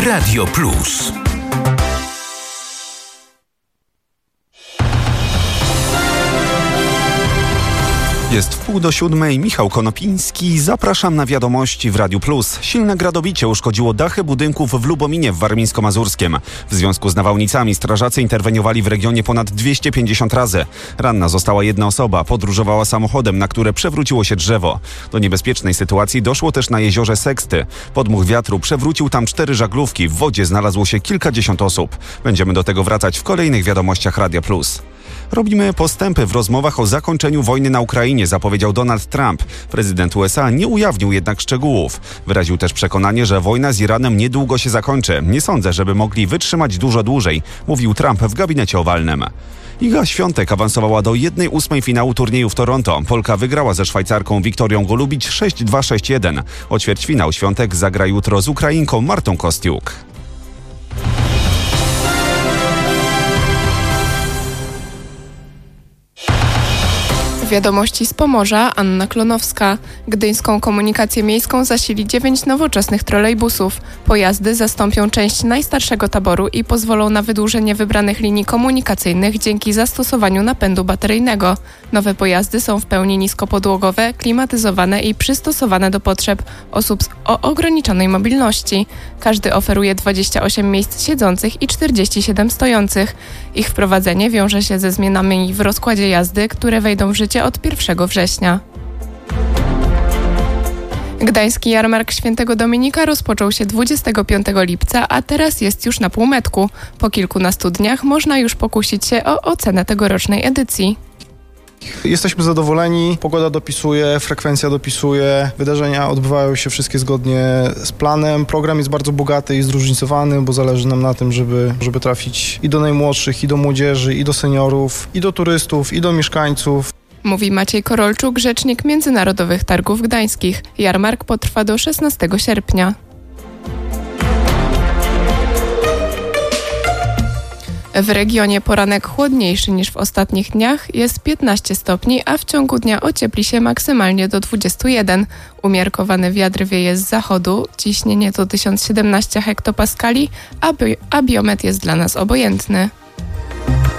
Radio Plus. Jest 6:30, Michał Konopiński. Zapraszam na wiadomości w Radiu Plus. Silne gradobicie uszkodziło dachy budynków w Lubominie w Warmińsko-Mazurskiem. W związku z nawałnicami strażacy interweniowali w regionie ponad 250 razy. Ranna została jedna osoba, podróżowała samochodem, na które przewróciło się drzewo. Do niebezpiecznej sytuacji doszło też na jeziorze Seksty. Podmuch wiatru przewrócił tam 4 żaglówki, w wodzie znalazło się kilkadziesiąt osób. Będziemy do tego wracać w kolejnych wiadomościach Radia Plus. Robimy postępy w rozmowach o zakończeniu wojny na Ukrainie, zapowiedział Donald Trump. Prezydent USA nie ujawnił jednak szczegółów. Wyraził też przekonanie, że wojna z Iranem niedługo się zakończy. Nie sądzę, żeby mogli wytrzymać dużo dłużej, mówił Trump w gabinecie owalnym. Iga Świątek awansowała do 1/8 finału turnieju w Toronto. Polka wygrała ze Szwajcarką Wiktorią Golubic 6-2, 6-1. O ćwierćfinał Świątek zagra jutro z Ukrainką Martą Kostiuk. Wiadomości z Pomorza, Anna Klonowska. Gdyńską komunikację miejską zasili 9 nowoczesnych trolejbusów. Pojazdy zastąpią część najstarszego taboru i pozwolą na wydłużenie wybranych linii komunikacyjnych dzięki zastosowaniu napędu bateryjnego. Nowe pojazdy są w pełni niskopodłogowe, klimatyzowane i przystosowane do potrzeb osób o ograniczonej mobilności. Każdy oferuje 28 miejsc siedzących i 47 stojących. Ich wprowadzenie wiąże się ze zmianami w rozkładzie jazdy, które wejdą w życie od 1 września. Gdański jarmark Świętego Dominika rozpoczął się 25 lipca, a teraz jest już na półmetku. Po kilkunastu dniach można już pokusić się o ocenę tegorocznej edycji. Jesteśmy zadowoleni, pogoda dopisuje, frekwencja dopisuje, wydarzenia odbywają się wszystkie zgodnie z planem. Program jest bardzo bogaty i zróżnicowany, bo zależy nam na tym, żeby trafić i do najmłodszych, i do młodzieży, i do seniorów, i do turystów, i do mieszkańców. Mówi Maciej Korolczuk, rzecznik Międzynarodowych Targów Gdańskich. Jarmark potrwa do 16 sierpnia. W regionie poranek chłodniejszy niż w ostatnich dniach, jest 15 stopni, a w ciągu dnia ociepli się maksymalnie do 21. Umiarkowany wiatr wieje z zachodu, ciśnienie to 1017 hektopaskali, a biometr jest dla nas obojętny.